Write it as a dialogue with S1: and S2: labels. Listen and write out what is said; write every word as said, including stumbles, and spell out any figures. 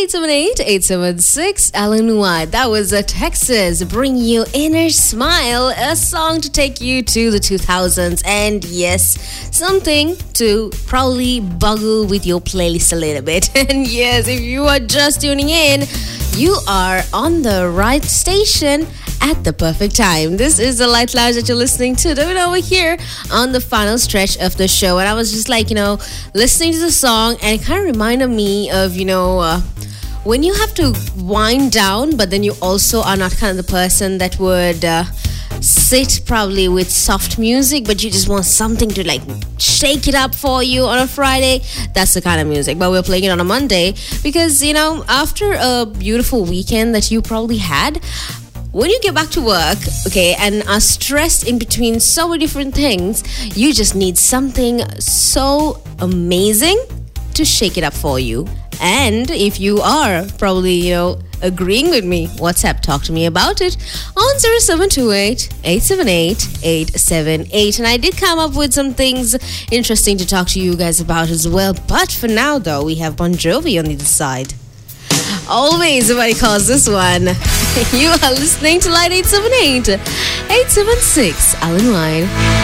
S1: eight seven eight, eight seven six, Alan White. That was a Texas Bring You Inner Smile, a song to take you to the two thousands. And yes, something to probably boggle with your playlist a little bit. And yes, if you are just tuning in, you are on the right station at the perfect time. This is the Light Lounge that you're listening to. Doing over here on the final stretch of the show. And I was just like, you know, listening to the song, and it kind of reminded me of, you know, uh, when you have to wind down, but then you also are not kind of the person that would uh, sit probably with soft music, but you just want something to like shake it up for you on a Friday. That's the kind of music. But we're playing it on a Monday because, you know, after a beautiful weekend that you probably had, when you get back to work, okay, and are stressed in between so many different things, you just need something so amazing to shake it up for you. And if you are probably, you know, agreeing with me, WhatsApp, talk to me about it on zero seven two eight, eight seven eight, eight seven eight. And I did come up with some things interesting to talk to you guys about as well. But for now, though, we have Bon Jovi on the other side. Always somebody calls this one. You are listening to Light eight seven eight, eight seven six, Alan White.